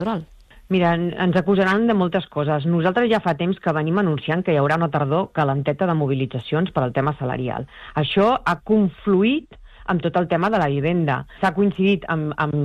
electoral? Mira, ens acusaran de moltes coses. Nosaltres ja fa temps que venim anunciant que hi haurà una tardor calenteta de mobilitzacions per al tema salarial. Això ha confluït amb tot el tema de la vivenda. S'ha coincidit amb